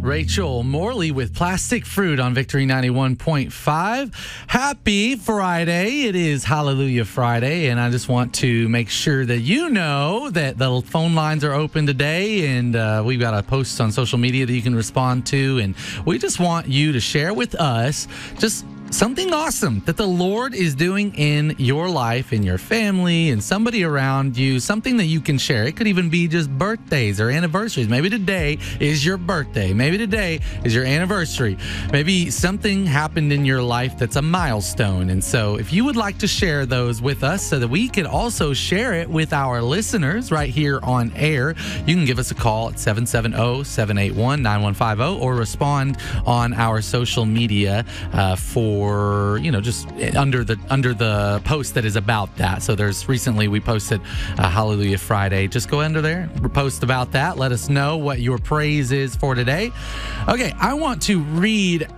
Rachel Morley with Plastic Fruit on Victory 91.5. Happy Friday. It is Hallelujah Friday, and I just want to make sure that you know that the phone lines are open today, and we've got a post on social media that you can respond to, and we just want you to share with us just something awesome that the Lord is doing in your life, in your family, and somebody around you, something that you can share. It could even be just birthdays or anniversaries. Maybe today is your birthday. Maybe today is your anniversary. Maybe something happened in your life that's a milestone. And so if you would like to share those with us so that we could also share it with our listeners right here on air, you can give us a call at 770-781-9150 or respond on our social media for just under the post that is about that. So recently we posted Hallelujah Friday. Just go under there, post about that. Let us know what your praise is for today. Okay, I want to read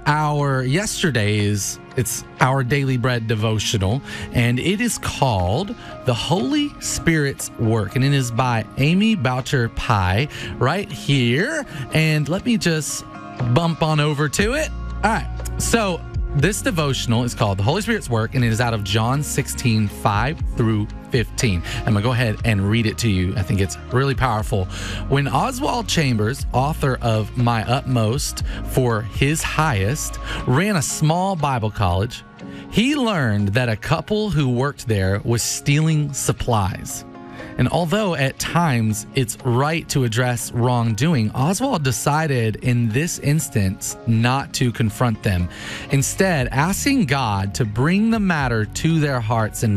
it's our Daily Bread devotional, and it is called The Holy Spirit's Work, and it is by Amy Boucher Pye right here. And let me just bump on over to it. All right, so this devotional is called The Holy Spirit's Work, and it is out of John 16, 5 through 15. I'm going to go ahead and read it to you. I think it's really powerful. When Oswald Chambers, author of My Utmost for His Highest, ran a small Bible college, he learned that a couple who worked there was stealing supplies. And although at times it's right to address wrongdoing, Oswald decided in this instance not to confront them, instead asking God to bring the matter to their hearts and